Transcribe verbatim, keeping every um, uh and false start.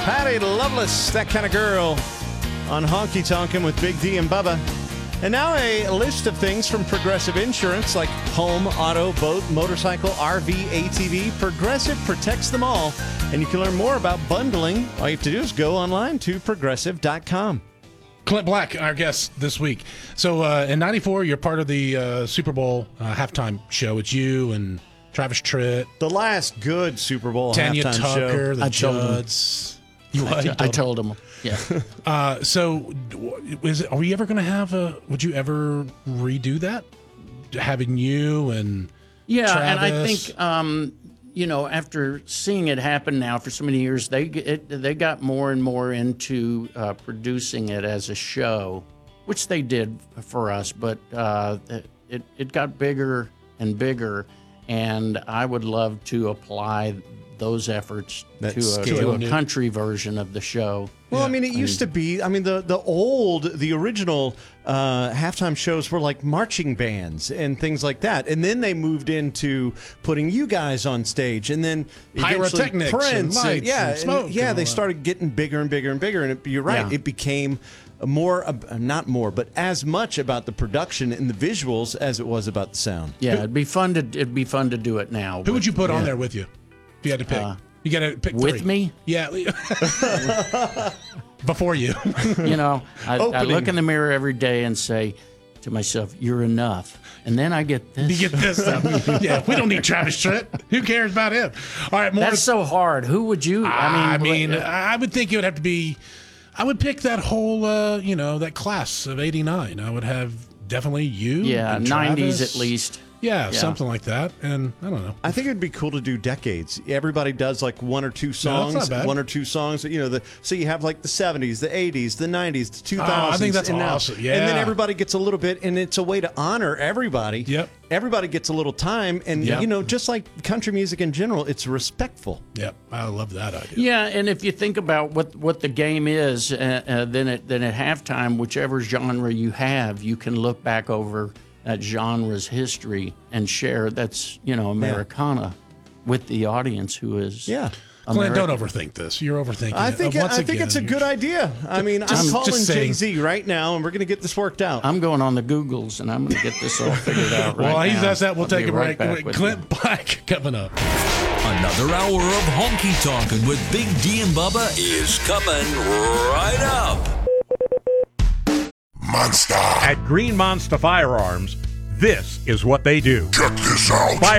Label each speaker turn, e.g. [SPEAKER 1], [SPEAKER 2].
[SPEAKER 1] Patty Loveless, that kind of girl, on Honky Tonkin' with Big D and Bubba. And now a list of things from Progressive Insurance, like home, auto, boat, motorcycle, R V, A T V. Progressive protects them all. And you can learn more about bundling. All you have to do is go online to progressive dot com.
[SPEAKER 2] Clint Black, our guest this week. So uh, in ninety-four, you're part of the uh, Super Bowl uh, halftime show. It's you and Travis Tritt.
[SPEAKER 1] The last good Super Bowl
[SPEAKER 2] Tanya
[SPEAKER 1] halftime
[SPEAKER 2] Tucker,
[SPEAKER 1] show.
[SPEAKER 2] the
[SPEAKER 3] I told him.
[SPEAKER 2] Judds. You
[SPEAKER 3] I,
[SPEAKER 2] what?
[SPEAKER 3] t-
[SPEAKER 2] You
[SPEAKER 3] I told him. Yeah.
[SPEAKER 2] Uh, so, is it, are we ever going to have a? Would you ever redo that? Having you and
[SPEAKER 3] Yeah,
[SPEAKER 2] Travis?
[SPEAKER 3] and I think um, you know, after seeing it happen now for so many years, they it, they got more and more into uh, producing it as a show, which they did for us. But uh, it it got bigger and bigger, and I would love to apply those efforts
[SPEAKER 1] That
[SPEAKER 3] to a,
[SPEAKER 1] scale.
[SPEAKER 3] to a country version of the show.
[SPEAKER 1] Well,
[SPEAKER 2] Yeah.
[SPEAKER 1] I mean, it used to be, I mean, the, the old, the original uh, halftime shows were like marching bands and things like that. And then they moved into putting you guys on stage. And then eventually
[SPEAKER 2] Pyrotechnics and
[SPEAKER 1] Prince.
[SPEAKER 2] lights
[SPEAKER 1] yeah,
[SPEAKER 2] and smoke
[SPEAKER 1] yeah,
[SPEAKER 2] and
[SPEAKER 1] they
[SPEAKER 2] all that.
[SPEAKER 1] started getting bigger and bigger and bigger. And it, you're right,
[SPEAKER 3] Yeah.
[SPEAKER 1] it became more, uh, not more, but as much about the production and the visuals as it was about the sound.
[SPEAKER 3] Yeah, it'd be fun to it'd be fun to do it now.
[SPEAKER 2] Who would you put on
[SPEAKER 3] yeah.
[SPEAKER 2] there with you if you had to pick?
[SPEAKER 3] Uh,
[SPEAKER 2] you got to pick
[SPEAKER 3] with
[SPEAKER 2] three.
[SPEAKER 3] me?
[SPEAKER 2] Yeah. Before you.
[SPEAKER 3] You know, I, I
[SPEAKER 1] Opening.
[SPEAKER 3] look in the mirror every day and say to myself, "You're enough." And then I get this.
[SPEAKER 2] You get this stuff. Yeah, we don't need Travis Tritt. Who cares about him? All right, more.
[SPEAKER 3] That's so hard. Who would you?
[SPEAKER 2] I
[SPEAKER 3] I mean,
[SPEAKER 2] mean,
[SPEAKER 3] what-
[SPEAKER 2] I would think it would have to be. I would pick that whole, uh, you know, that class of eighty-nine. I would have definitely you.
[SPEAKER 3] yeah,
[SPEAKER 2] and
[SPEAKER 3] nineties
[SPEAKER 2] Travis.
[SPEAKER 3] at least.
[SPEAKER 2] Yeah,
[SPEAKER 3] Yeah.
[SPEAKER 2] something like that. And I don't know.
[SPEAKER 1] I think it'd be cool to do decades. Everybody does like one or two songs,
[SPEAKER 2] not bad.
[SPEAKER 1] one or two songs. You know, the so you have like the seventies, the eighties, the nineties, the two thousands.
[SPEAKER 2] Oh, I think that's
[SPEAKER 1] and now-
[SPEAKER 2] awesome.
[SPEAKER 1] And then
[SPEAKER 2] Yeah.
[SPEAKER 1] everybody gets a little bit, and it's a way to honor everybody.
[SPEAKER 2] Yep.
[SPEAKER 1] Everybody gets a little time, and
[SPEAKER 2] Yep.
[SPEAKER 1] you know, just like country music in general, it's respectful.
[SPEAKER 2] Yep, I love that idea.
[SPEAKER 3] Yeah, and if you think about what, what the game is, uh, uh, then at then at halftime, whichever genre you have, you can look back over that genre's history and share that's you know Americana with the audience who is
[SPEAKER 1] Yeah.
[SPEAKER 2] Clint,
[SPEAKER 3] American.
[SPEAKER 2] don't overthink this. You're overthinking
[SPEAKER 1] I
[SPEAKER 2] it.
[SPEAKER 1] think
[SPEAKER 2] Uh,
[SPEAKER 1] it,
[SPEAKER 2] once
[SPEAKER 1] I think
[SPEAKER 2] again,
[SPEAKER 1] it's a
[SPEAKER 2] you're-
[SPEAKER 1] good idea. I mean, I'm
[SPEAKER 2] Just-
[SPEAKER 1] calling
[SPEAKER 2] just saying.
[SPEAKER 1] Jay Z right now, and we're going to get this worked out.
[SPEAKER 3] I'm going on the Googles and I'm going to get this all figured out right
[SPEAKER 2] Well,
[SPEAKER 3] now.
[SPEAKER 2] he's asked that. We'll
[SPEAKER 3] I'll
[SPEAKER 2] take
[SPEAKER 3] be
[SPEAKER 2] a
[SPEAKER 3] right
[SPEAKER 2] break.
[SPEAKER 3] back
[SPEAKER 2] Wait,
[SPEAKER 3] with
[SPEAKER 2] Clint
[SPEAKER 3] you.
[SPEAKER 2] Black coming up.
[SPEAKER 4] Another hour of Honky Tonkin' with Big D and Bubba is coming right up.
[SPEAKER 5] Monster.
[SPEAKER 6] At Green Monster Firearms, this is what they do.
[SPEAKER 5] Check this out.
[SPEAKER 6] Fire